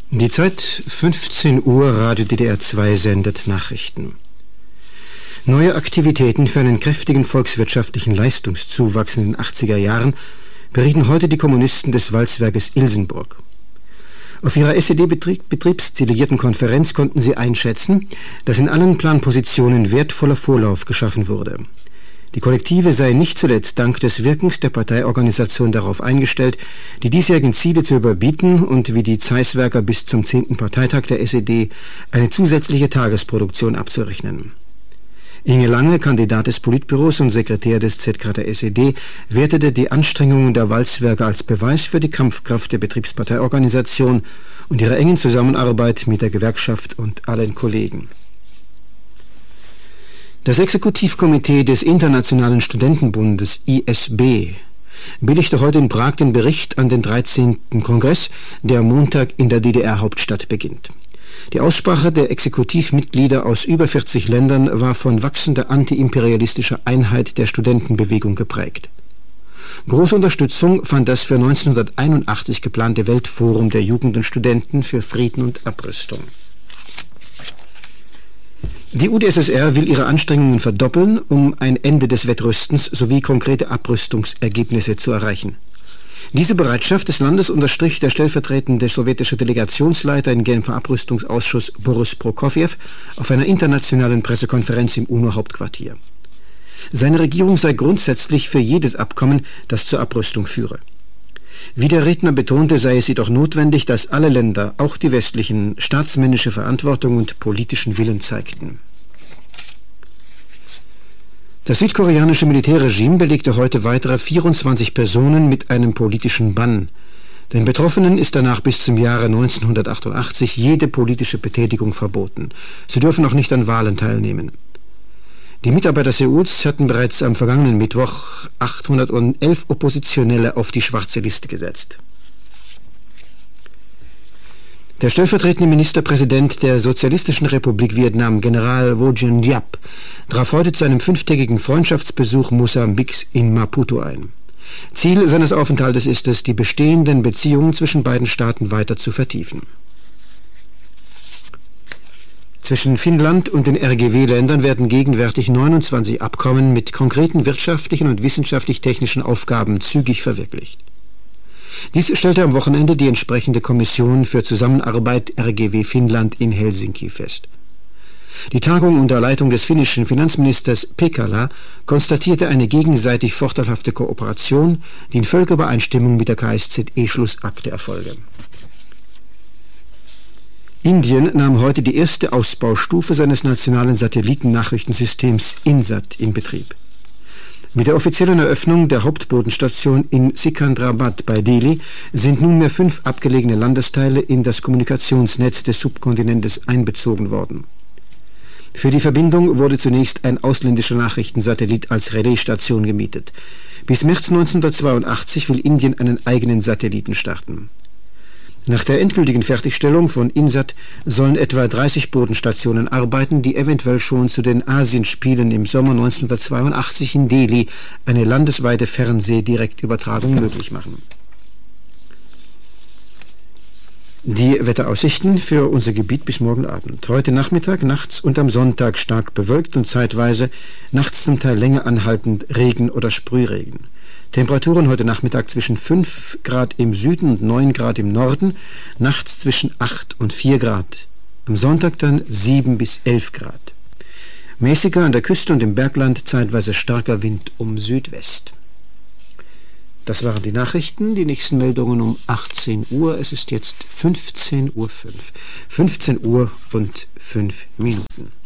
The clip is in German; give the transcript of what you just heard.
Die Zeit, 15 Uhr, Radio DDR 2 sendet Nachrichten. Neue Aktivitäten für einen kräftigen volkswirtschaftlichen Leistungszuwachs in den 80er Jahren berieten heute die Kommunisten des Walzwerkes Ilsenburg. Auf ihrer SED-Betriebsdelegiertenkonferenz konnten sie einschätzen, dass in allen Planpositionen wertvoller Vorlauf geschaffen wurde. Die Kollektive sei nicht zuletzt dank des Wirkens der Parteiorganisation darauf eingestellt, die diesjährigen Ziele zu überbieten und wie die Zeisswerker bis zum 10. Parteitag der SED eine zusätzliche Tagesproduktion abzurechnen. Inge Lange, Kandidat des Politbüros und Sekretär des ZK der SED, wertete die Anstrengungen der Walzwerke als Beweis für die Kampfkraft der Betriebsparteiorganisation und ihre engen Zusammenarbeit mit der Gewerkschaft und allen Kollegen. Das Exekutivkomitee des Internationalen Studentenbundes ISB billigte heute in Prag den Bericht an den 13. Kongress, der Montag in der DDR-Hauptstadt beginnt. Die Aussprache der Exekutivmitglieder aus über 40 Ländern war von wachsender antiimperialistischer Einheit der Studentenbewegung geprägt. Große Unterstützung fand das für 1981 geplante Weltforum der Jugend und Studenten für Frieden und Abrüstung. Die UdSSR will ihre Anstrengungen verdoppeln, um ein Ende des Wettrüstens sowie konkrete Abrüstungsergebnisse zu erreichen. Diese Bereitschaft des Landes unterstrich der stellvertretende sowjetische Delegationsleiter im Genfer Abrüstungsausschuss Boris Prokofjew auf einer internationalen Pressekonferenz im UNO-Hauptquartier. Seine Regierung sei grundsätzlich für jedes Abkommen, das zur Abrüstung führe. Wie der Redner betonte, sei es jedoch notwendig, dass alle Länder, auch die westlichen, staatsmännische Verantwortung und politischen Willen zeigten. Das südkoreanische Militärregime belegte heute weitere 24 Personen mit einem politischen Bann. Den Betroffenen ist danach bis zum Jahre 1988 jede politische Betätigung verboten. Sie dürfen auch nicht an Wahlen teilnehmen. Die Mitarbeiter Seuls hatten bereits am vergangenen Mittwoch 811 Oppositionelle auf die schwarze Liste gesetzt. Der stellvertretende Ministerpräsident der Sozialistischen Republik Vietnam, General Vo Nguyen Diap, traf heute zu einem 5-tägigen Freundschaftsbesuch Mosambiks in Maputo ein. Ziel seines Aufenthaltes ist es, die bestehenden Beziehungen zwischen beiden Staaten weiter zu vertiefen. Zwischen Finnland und den RGW-Ländern werden gegenwärtig 29 Abkommen mit konkreten wirtschaftlichen und wissenschaftlich-technischen Aufgaben zügig verwirklicht. Dies stellte am Wochenende die entsprechende Kommission für Zusammenarbeit RGW Finnland in Helsinki fest. Die Tagung unter Leitung des finnischen Finanzministers Pekkala konstatierte eine gegenseitig vorteilhafte Kooperation, die in völliger Übereinstimmung mit der KSZE-Schlussakte erfolge. Indien nahm heute die erste Ausbaustufe seines nationalen Satellitennachrichtensystems INSAT in Betrieb. Mit der offiziellen Eröffnung der Hauptbodenstation in Sikandrabad bei Delhi sind nunmehr 5 abgelegene Landesteile in das Kommunikationsnetz des Subkontinentes einbezogen worden. Für die Verbindung wurde zunächst ein ausländischer Nachrichtensatellit als Relaisstation gemietet. Bis März 1982 will Indien einen eigenen Satelliten starten. Nach der endgültigen Fertigstellung von INSAT sollen etwa 30 Bodenstationen arbeiten, die eventuell schon zu den Asienspielen im Sommer 1982 in Delhi eine landesweite Fernsehdirektübertragung möglich machen. Die Wetteraussichten für unser Gebiet bis morgen Abend. Heute Nachmittag, nachts und am Sonntag stark bewölkt und zeitweise nachts zum Teil länger anhaltend Regen oder Sprühregen. Temperaturen heute Nachmittag zwischen 5 Grad im Süden und 9 Grad im Norden, nachts zwischen 8 und 4 Grad. Am Sonntag dann 7 bis 11 Grad. Mäßiger an der Küste und im Bergland, zeitweise starker Wind um Südwest. Das waren die Nachrichten, die nächsten Meldungen um 18 Uhr. Es ist jetzt 15:05 Uhr. 15 Uhr und 5 Minuten.